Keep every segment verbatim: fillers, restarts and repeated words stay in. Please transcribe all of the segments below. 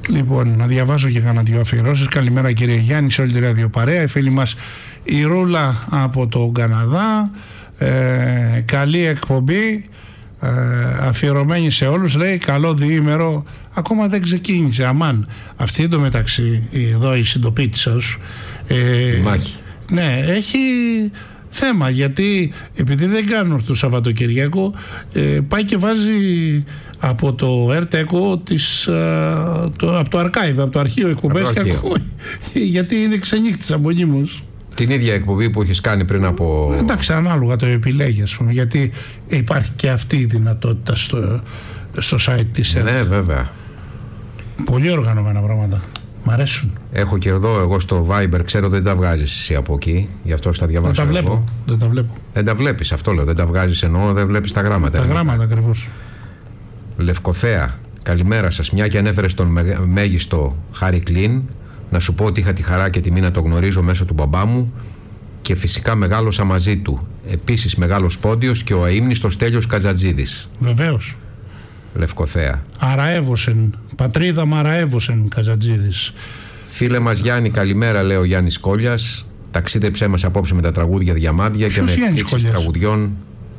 Λοιπόν, να διαβάσω και κανένα δυο αφιερώσεις. Καλημέρα κύριε Γιάννη, σε όλη τη ραδιοπαρέα. Η φίλη μας η Ρούλα από το Καναδά. Ε, καλή εκπομπή. Ε, αφιερωμένη σε όλους, λέει. Καλό διήμερο. Ακόμα δεν ξεκίνησε. Αμάν. Αυτή εντωμεταξύ, εδώ η συντοπίτησα σου. Ε, Μάχη. Ναι, έχει θέμα, γιατί επειδή δεν κάνουν το Σαββατοκυριακό, ε, πάει και βάζει από το ΕΡΤΕΚΟ της, α, το, από το archive, από το αρχείο εκπομπές και ακούει, γιατί είναι ξενύχτησα μονίμως. Την ίδια εκπομπή που έχεις κάνει πριν από... Εντάξει, ανάλογα το επιλέγει, ας πούμε, γιατί υπάρχει και αυτή η δυνατότητα στο, στο site της ΕΡΤ. Ναι, βέβαια. Πολύ οργανωμένα πράγματα. Μ' αρέσουν. Έχω και εδώ, εγώ στο Viber, ξέρω δεν τα βγάζεις εσύ από εκεί, γι' αυτό στα διαβάζω. Δεν τα βλέπω. Εγώ. Δεν τα βλέπω. Δεν τα βλέπεις, αυτό λέω. Δεν τα βγάζεις, εννοώ, δεν βλέπεις τα γράμματα. Τα γράμματα ακριβώς. Λευκοθέα, καλημέρα σας. Μια και ανέφερες τον μέγιστο Χάρη Κλίν, να σου πω ότι είχα τη χαρά και τιμή να το γνωρίζω μέσω του μπαμπά μου και φυσικά μεγάλωσα μαζί του. Επίσης μεγάλος πόντιος και ο αείμνηστος Στέλιος Κατζατζίδης. Βεβαίως. Λευκοθέα. Αραεύωσεν, πατρίδα μ' αραεύωσεν Κατζατζίδης. Φίλε μας Γιάννη, καλημέρα, λέει ο Γιάννης Κόλιας. Ταξίδεψέ μας απόψε με τα τραγούδια Διαμάντια. Ποιος και με εκπλήξεις τραγουδιών.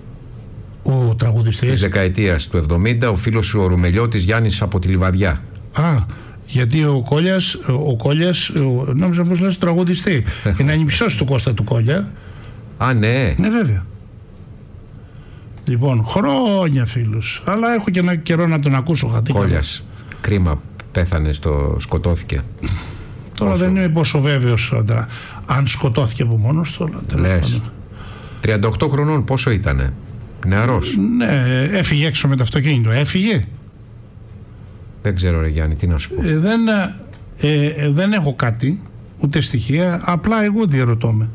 Ο τραγουδιστής της δεκαετίας του εβδομήντα, ο φίλος σου ο Ρουμελιώτης Γιάννης από τη Λιβαδιά. Α, γιατί ο Κόλιας, ο Κόλιας, ο, νόμιζα πως λες τραγουδιστή. Είναι ανιψιός του Κώστα του Κόλια. Α, ναι. Ναι, βέβαια. Λοιπόν, χρόνια φίλους. Αλλά έχω και ένα καιρό να τον ακούσω. Χατήκα. Κόλιας. Κρίμα, πέθανε, στο, σκοτώθηκε. Τώρα Όσο... δεν είμαι πόσο βέβαιος αν σκοτώθηκε από μόνος του. Λες. τριάντα οκτώ χρονών πόσο ήτανε? Νεαρός. Ναι, έφυγε έξω με το αυτοκίνητο. Έφυγε. Δεν ξέρω ρε Γιάννη, τι να σου πω. Ε, δεν, ε, δεν έχω κάτι, ούτε στοιχεία. Απλά εγώ διαρωτώ με.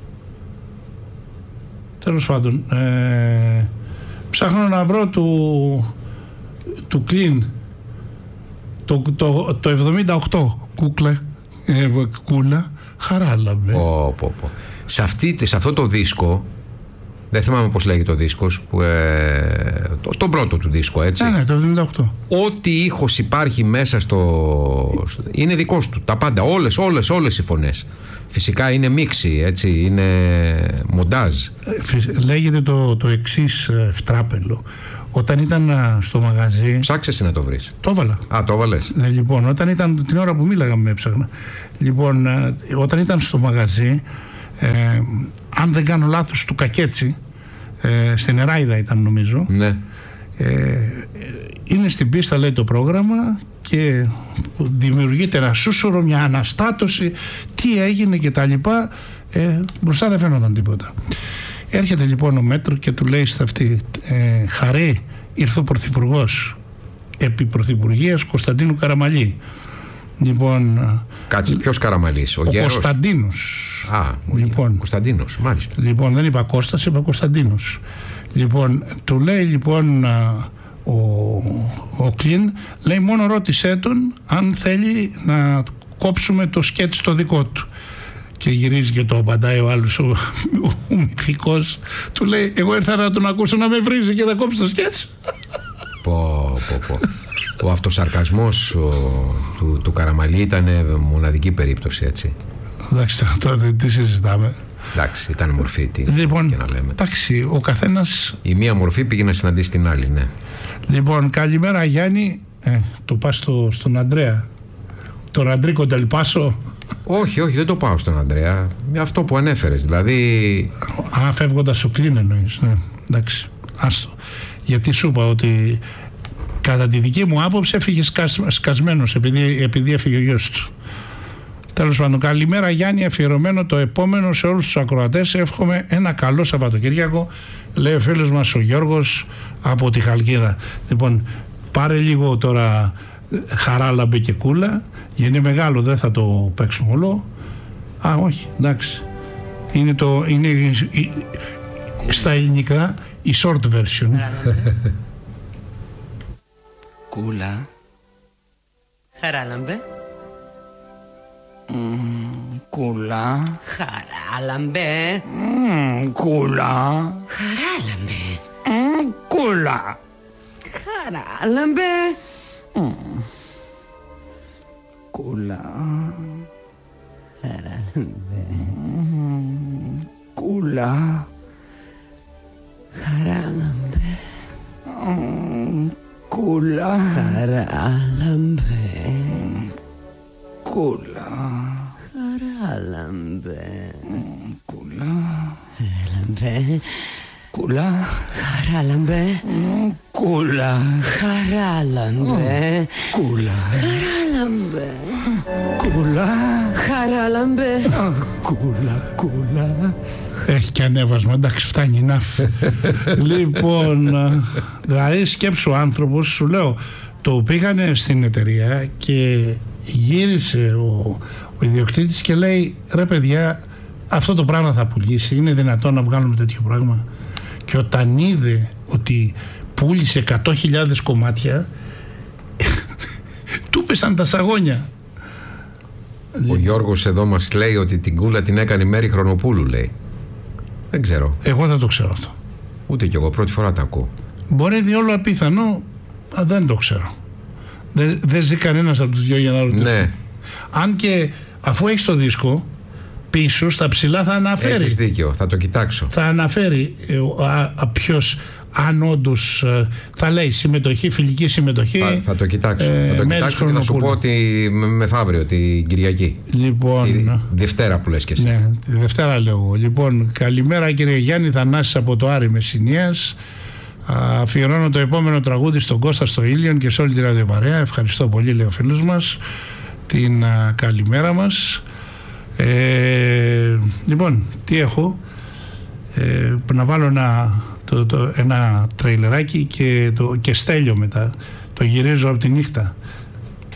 Τέλος πάντων, ε, ψάχνω να βρω του, του Κλίν το, το, το εβδομήντα οκτώ κούκλα, ε, κούλα, χαράλαμπε. Πω, πω, πω. Σε, αυτή, σε αυτό το δίσκο, δεν θυμάμαι πώς λέγει το δίσκος, που, ε, το, το πρώτο του δίσκο, έτσι. Ναι, ναι, το εβδομήντα οκτώ. Ό,τι ήχος υπάρχει μέσα στο... είναι δικός του, τα πάντα, όλες, όλες, όλες οι φωνές. Φυσικά είναι μίξη, έτσι, είναι μοντάζ. Λέγεται το, το εξής φτράπελο. Όταν ήταν στο μαγαζί... Ψάξε να το βρεις. Το έβαλα. Α, το έβαλες. Ε, λοιπόν, όταν ήταν, την ώρα που μίλαγα με έψαχνα. Λοιπόν, ε, όταν ήταν στο μαγαζί, ε, αν δεν κάνω λάθος, του Κακέτσι, ε, στην Εράιδα ήταν νομίζω. Ναι. Ε, είναι στην πίστα, λέει, το πρόγραμμα και δημιουργείται ένα σούσουρο, μια αναστάτωση, τι έγινε και τα λοιπά. Ε, μπροστά δεν φαίνονταν τίποτα. Έρχεται λοιπόν ο μέτρο και του λέει στα αυτή, ε, Χαρή, ήρθε ο Πρωθυπουργός επί Πρωθυπουργίας Κωνσταντίνου Καραμαλή. Λοιπόν, κάτσε, ποιος Καραμαλής, ο, ο Γέρος? Κωνσταντίνος. Α, λοιπόν, Κωνσταντίνος, μάλιστα. Λοιπόν, δεν είπα Κώστας, είπα Κωνσταντίνος. Λοιπόν, του λέει λοιπόν ο, ο Κλίν, λέει μόνο ρώτησέ τον αν θέλει να κόψουμε το σκέτς το δικό του. Και γυρίζει και το απαντάει ο άλλος, ο, ο, ο μυθικός, του λέει, εγώ ήρθα να τον ακούσω να με βρίζει και να κόψει το σκέτς. Πω, πω, πω. Ο αυτοσαρκασμός ο, του, του Καραμαλή ήταν μοναδική περίπτωση, έτσι. Εντάξει, τώρα τι συζητάμε. Εντάξει, ήταν μορφή, τι λοιπόν, και να λέμε. Εντάξει, ο καθένας... Η μία μορφή πήγε να συναντήσει την άλλη, ναι. Λοιπόν, καλημέρα Γιάννη. Ε, το πας στο, στον Αντρέα. Τον Αντρίκο Τελπάσο. Όχι, όχι, δεν το πάω στον Αντρέα. Αυτό που ανέφερες, δηλαδή... Α, φεύγοντας ο Κλίν εννοείς, ναι. Εντάξει, άστο. Γιατί σου είπα ότι κατά τη δική μου άποψη έφυγε σκασ, σκασμένος επειδή, επειδή έφυγε ο γιος του. Τέλος πάντων, καλημέρα Γιάννη, αφιερωμένο το επόμενο σε όλους τους ακροατές. Εύχομαι ένα καλό Σαββατοκύριακο, λέει ο φίλος μας ο Γιώργος από τη Χαλκίδα. Λοιπόν, πάρε λίγο τώρα Χαράλαμπε και Κούλα, γιατί είναι μεγάλο, δεν θα το παίξουμε όλο. Α, όχι, εντάξει. Είναι, το, είναι η, η, στα ελληνικά η short version. Κούλα. Χαράλαμπε. Mm, κούλα. Χαράλαμπε. Mm, κούλα. Χαράλαμπε. Mm, κούλα. Χαράλαμπε. Mm. κούλα. Κούλα. Χαράλαμπε. Κούλα. Χαράλαμπε. Κούλα. Χαράλαμπε. Κούλα. Χαράλαμπε. Κούλα. Χαράλαμπε. Κούλα. Χαράλαμπε. Κούλα. Χαράλαμπε. Κούλα. Χαράλαμπε. Κούλα. Κούλα. Έχει και ανέβασμα, εντάξει, φτάνει να. Λοιπόν, δηλαδή σκέψου ο άνθρωπος, σου λέω, το πήγανε στην εταιρεία και γύρισε ο, ο ιδιοκτήτης και λέει, ρε παιδιά, αυτό το πράγμα θα πουλήσει, είναι δυνατόν να βγάλουμε τέτοιο πράγμα? Και όταν είδε ότι πούλησε εκατό χιλιάδες κομμάτια, του πέσαν τα σαγόνια. Ο Γιώργος εδώ μας λέει ότι την κούλα την έκανε η Μέρη Χρονοπούλου, λέει. Δεν ξέρω. Εγώ δεν το ξέρω αυτό. Ούτε κι εγώ, πρώτη φορά τα ακούω. Μπορεί διόλου απίθανο, α, δεν το ξέρω. Δεν, δεν ζει κανένας από τους δυο για να ρωτήσω. Ναι. Αν και αφού έχεις το δίσκο, πίσω στα ψηλά θα αναφέρει. Έχεις δίκιο, θα το κοιτάξω. Θα αναφέρει ε, α, α, ποιος, αν όντως ε, θα λέει συμμετοχή, φιλική συμμετοχή. Θα, θα το κοιτάξω. Ε, θα το κοιτάξω και θα σου πω ότι με, μεθαύριο, την Κυριακή. Λοιπόν, τη Δευτέρα που λες και εσύ. Ναι, τη Δευτέρα λέω εγώ. Λοιπόν, καλημέρα κύριε Γιάννη, Θανάσης από το Άρη Μεσσηνίας. Αφιερώνω το επόμενο τραγούδι στον Κώστα στο Ήλιον και σε όλη τη ραδιοπαρέα. Ευχαριστώ πολύ, λέει ο φίλος μας. Την α, καλημέρα μας. Ε, λοιπόν, τι έχω? Ε, να βάλω ένα, το, το, ένα τρέιλεράκι και, το, και Στέλιο μετά. Το γυρίζω από τη νύχτα.